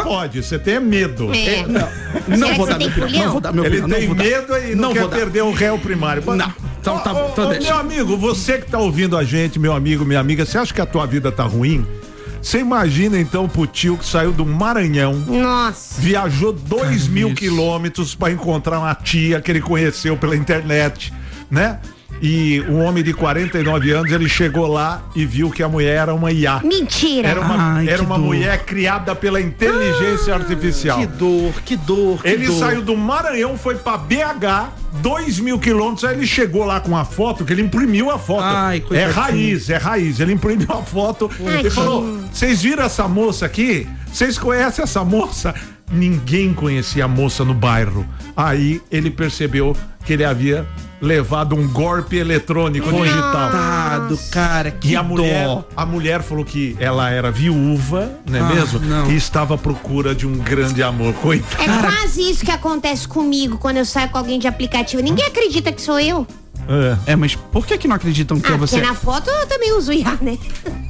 pode, você tem medo. Não vou dar meu Ele tem medo e não quer perder o réu primário. Não. Então tá bom, deixa. Meu amigo, você que tá ouvindo a gente, meu amigo, minha amiga, você acha que a tua vida tá ruim? Você imagina então pro tio que saiu do Maranhão. Nossa. Viajou 2.000 quilômetros pra encontrar uma tia que ele conheceu pela internet, né? E um homem de 49 anos, ele chegou lá e viu que a mulher era uma IA. Mentira. Era uma mulher criada pela inteligência artificial. Que dor. Ele saiu do Maranhão, foi pra BH, 2.000 quilômetros, aí ele chegou lá com a foto, que ele imprimiu a foto. É raiz. Ele imprimiu a foto e falou: vocês viram essa moça aqui? Vocês conhecem essa moça? Ninguém conhecia a moça no bairro. Aí ele percebeu que ele havia levado um golpe eletrônico digital. Coitado, cara, que a mulher falou que ela era viúva, não é mesmo? Não. E estava à procura de um grande amor. Coitado. É quase isso que acontece comigo quando eu saio com alguém de aplicativo. Ninguém acredita que sou eu. Mas por que não acreditam que é você? Porque na foto eu também uso IA, né?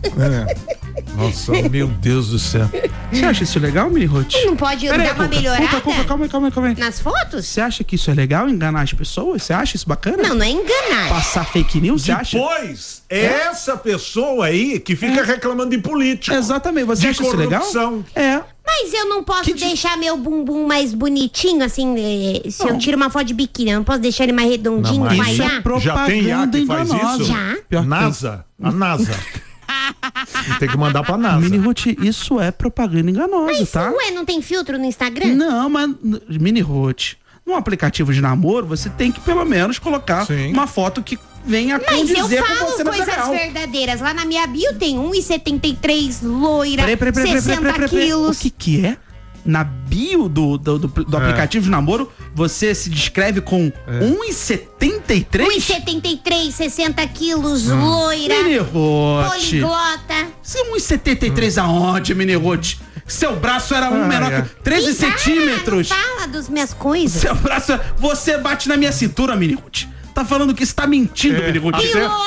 Nossa, meu Deus do céu. Você acha isso legal, Mini Ruth? Não pode dar uma melhorada? Calma aí. Nas fotos? Você acha que isso é legal, enganar as pessoas? Você acha isso bacana? Não é enganar. Passar fake news, você acha? Depois, essa pessoa aí que fica reclamando de política. Exatamente, você acha isso legal? Mas eu não posso deixar meu bumbum mais bonitinho, assim, se eu tiro uma foto de biquíni, eu não posso deixar ele mais redondinho, não, mas já tem IA que faz isso? Já. A NASA. Tem que mandar pra NASA. Mini Ruth, isso é propaganda enganosa, mas, tá? Não tem filtro no Instagram? Não, mas Mini Ruth, num aplicativo de namoro, você tem que pelo menos colocar uma foto que venha condizer com você na vida real. Mas eu falo coisas verdadeiras. Lá na minha bio tem 1,73, loira, 60 quilos. O que é? Na bio do aplicativo de namoro, você se descreve com 1,73? 1,73, 60 quilos, loira, Mini Ruth, poliglota. Você 1,73 aonde, Mini Ruth? Seu braço era menor que 13 centímetros. Não fala das minhas coisas. Seu braço, você bate na minha cintura, Mini Ruth. Tá falando que está mentindo, Mini Ruth.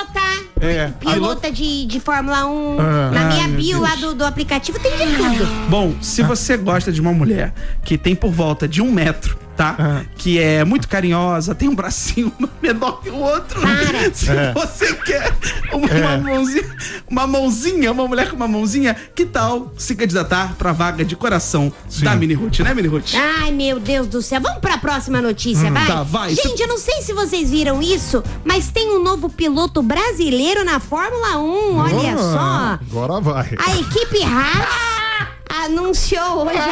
Pilota de Fórmula 1. Na minha bio lá do aplicativo tem de tudo. Bom, se você gosta de uma mulher que tem por volta de 1 metro, tá? Que é muito carinhosa, tem um bracinho menor que o outro. Se você quer uma mãozinha, uma mulher com uma mãozinha, que tal se candidatar pra vaga de coração da Mini Ruth, né, Mini Ruth? Ai, meu Deus do céu. Vamos pra próxima notícia, vai? Tá, vai. Gente, eu não sei se vocês viram isso, mas tem um novo piloto brasileiro na Fórmula 1, olha só. Agora vai. A equipe Haas anunciou hoje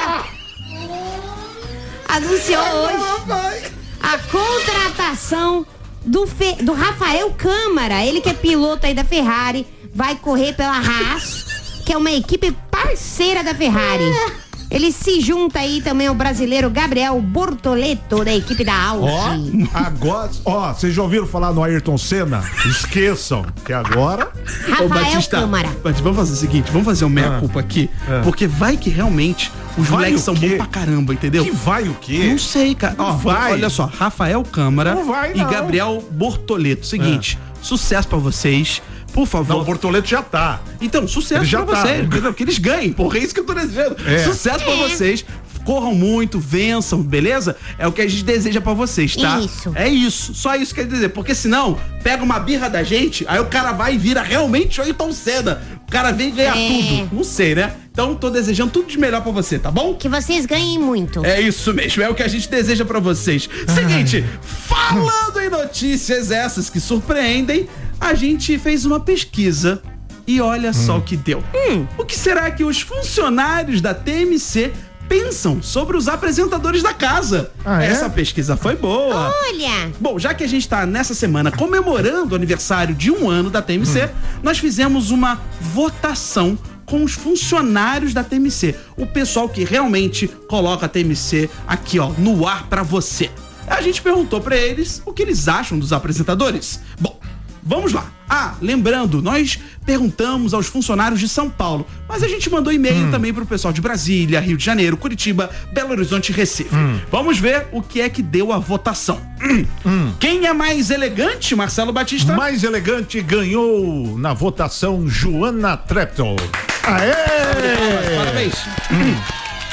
a contratação do Rafael Câmara, ele que é piloto aí da Ferrari, vai correr pela Haas, que é uma equipe parceira da Ferrari. Ele se junta aí também ao brasileiro Gabriel Bortoleto, da equipe da Audi. Agora, vocês já ouviram falar no Ayrton Senna? Esqueçam, que agora... Rafael Câmara. Mas vamos fazer o seguinte, vamos fazer uma meia-culpa aqui, porque vai que realmente os moleques são bons pra caramba, entendeu? Que vai o quê? Não sei, cara. Olha só, Rafael Câmara e Gabriel Bortoleto. Seguinte, sucesso pra vocês. Por favor. Não, o Bortoleto já tá. Então, sucesso pra vocês. Que eles ganhem, porra, é isso que eu tô desejando. Sucesso pra vocês. Corram muito, vençam, beleza? É o que a gente deseja pra vocês, tá? Isso. É isso. Só isso que quer dizer. Porque senão, pega uma birra da gente, aí o cara vai e vira realmente o Ayrton Senna. O cara vem ganhar tudo. Não sei, né? Então, tô desejando tudo de melhor pra você, tá bom? Que vocês ganhem muito. É isso mesmo, é o que a gente deseja pra vocês. Seguinte, falando em notícias essas que surpreendem, a gente fez uma pesquisa e olha só o que deu. O que será que os funcionários da TMC pensam sobre os apresentadores da casa? Essa pesquisa foi boa. Olha! Bom, já que a gente tá nessa semana comemorando o aniversário de 1 ano da TMC, nós fizemos uma votação com os funcionários da TMC, o pessoal que realmente coloca a TMC aqui, ó, no ar pra você. A gente perguntou pra eles o que eles acham dos apresentadores. Bom, vamos lá. Lembrando, nós perguntamos aos funcionários de São Paulo, mas a gente mandou e-mail também pro pessoal de Brasília, Rio de Janeiro, Curitiba, Belo Horizonte e Recife. Vamos ver o que é que deu a votação. Quem é mais elegante, Marcelo Batista? Mais elegante ganhou na votação Joana Treptow. Aê! Parabéns.